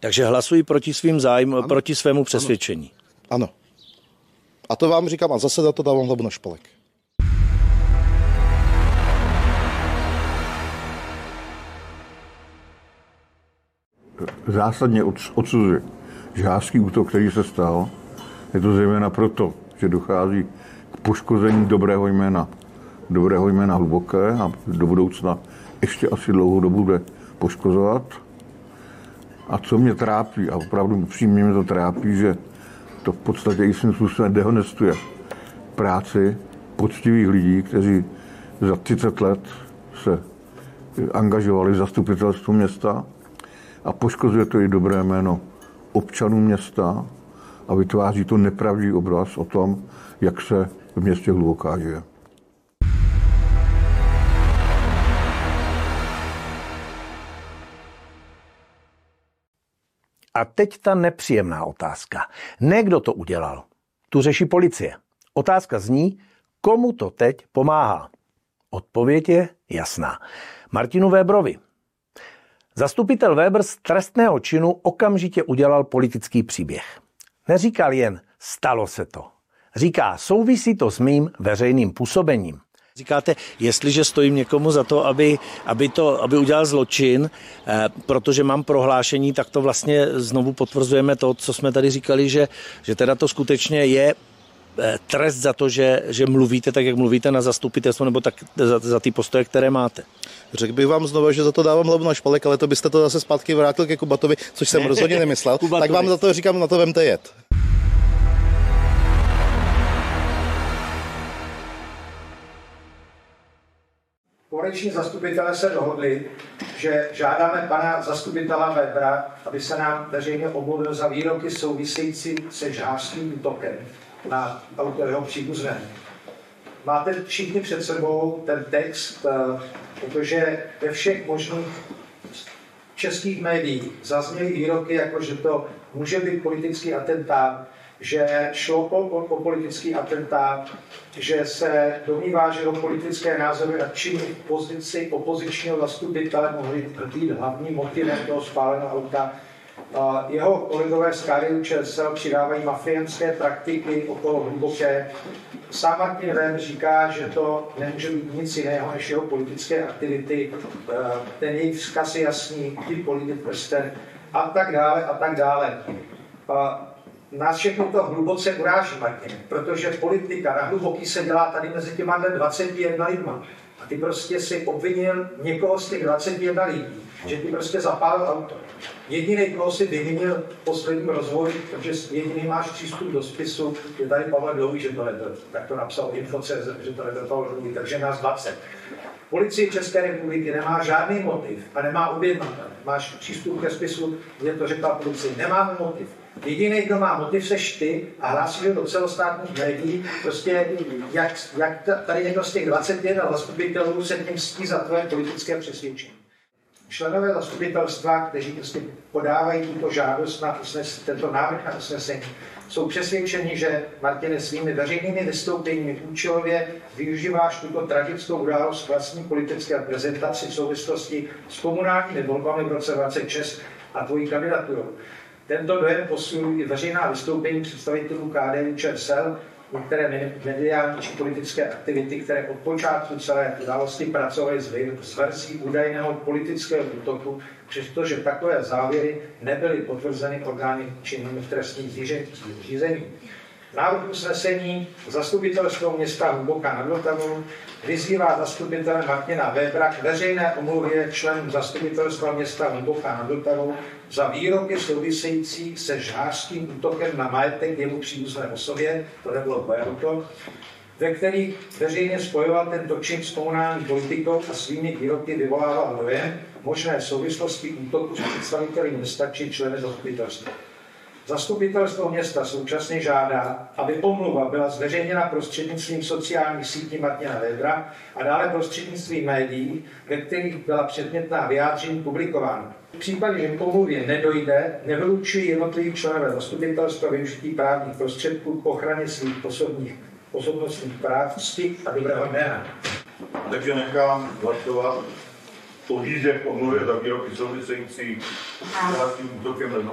Takže hlasují proti svým zájmům, proti svému přesvědčení. Ano. A to vám říkám a zase za to dávám hlavu na špalek. Zásadně odsuzuji žhářský útok, který se stal. Je to zejména proto, že dochází k poškození dobrého jména Hluboké a do budoucna ještě asi dlouhou dobu bude poškozovat. A co mě trápí, a opravdu upřímně mě to trápí, že to v podstatě i svým způsobem dehonestuje práci poctivých lidí, kteří za 30 let se angažovali v zastupitelstvu města a poškozuje to i dobré jméno občanů města a vytváří to nepravdivý obraz o tom, jak se v městě Hluboká žije. A teď ta nepříjemná otázka. Ne kdo to udělal. Tu řeší policie. Otázka zní, komu to teď pomáhá. Odpověď je jasná. Martinu Weberovi. Zastupitel Weber z trestného činu okamžitě udělal politický příběh. Neříkal jen, stalo se to. Říká, souvisí to s mým veřejným působením. Říkáte, jestliže stojím někomu za to, aby udělal zločin, protože mám prohlášení, tak to vlastně znovu potvrzujeme to, co jsme tady říkali, že teda to skutečně je trest za to, že mluvíte tak, jak mluvíte na zastupitelstvo, nebo tak za ty postoje, které máte. Řekl bych vám znovu, že za to dávám hlavu na špalek, ale to byste to zase zpátky vrátil ke Kubatovi, což jsem rozhodně nemyslel. Tak vám za to říkám, na to vemte jet. Koaliční zastupitelé se dohodli, že žádáme pana zastupitela Webera, aby se nám veřejně omluvil za výroky související se žhářským útokem na auto jeho příbuzného. Máte všichni před sebou ten text, protože ve všech možných českých médiích zazněly výroky, jako že to může být politický atentát, že šlo o politický atentát, že se domnívá, že o politické názory a činy v pozici opozičního zastupitele mohly být hlavním motivem toho spáleného auta. Jeho kolegové z KDU-ČSL přidávají mafiánské praktiky okolo Hluboké. Sám Martin Weber říká, že to nemůže být nic jiného než jeho politické aktivity. Ten jejich vzkaz je jasný, ty politik prsten a tak dále a tak dále. Nás všechno to hluboce uráží, Martin, protože politika na Hluboký se dělá tady mezi těma 21 lidma. A ty prostě si obvinil někoho z těch 21 lidí, že ty prostě zapálil auto. Jediný, koho si vyvinil v posledním rozhovoru, protože jediný máš přístup do spisu, je tady Pavel Dlouhý, že to nebyl, tak to napsal Info.cz, že to nebyl Pavel Dlouhý, takže nás 20. Policie České republiky nemá žádný motiv a nemá objednatel. Máš přístup ke spisu, kde to řekla policie, nemáme motiv. Jediný, kdo má motiv, seš ty a hlásíš do celostátních médií, prostě jak tady někdo z těch 21 zastupitelů se tím mstí za tvoje politické přesvědčení. Členové zastupitelstva, kteří prostě podávají tuto žádost na tento návrh na usnesení, jsou přesvědčeni, že Martine svými veřejnými vystoupeními účelově využíváš tuto tragickou událost vlastní politické prezentaci v souvislosti s komunálními volbami v roce 2026 a tvojí kandidaturou. Tento dojem posilují i veřejná vystoupení představitelů KDU-ČSL, některé mediální či politické aktivity, které od počátku celé události pracovaly s verzí údajného politického útoku, přestože takové závěry nebyly potvrzeny orgány činnými v trestním řízení. Návrh usnesení zastupitelstvo města Hluboká nad Vltavou vyzývá zastupitele Martina Webera k veřejné omluvě členů zastupitelstva města Hluboká nad Vltavou za výroky související se žhářským útokem na majetek jemu příbuzné osobě, to nebylo tvoje auto, ve kterých veřejně spojoval tento čin s komunální politikou a svými výroky vyvolával dojem možné souvislosti útoku s představiteli města či členy zastupitelstva. Zastupitelstvo města současně žádá, aby pomluva byla zveřejněna prostřednictvím sociálních sítí Martina Webera a dále prostřednictvím médií, ve kterých byla předmětná vyjádření publikována. V případě, že k pomluvě nedojde, nevylučují jednotliví členové zastupitelstva využití právních prostředků k ochraně svých osobnostních práv, cti a dobrého jména. Takže nechám hlasovat o výzvě k omluvě za výroky související s útokem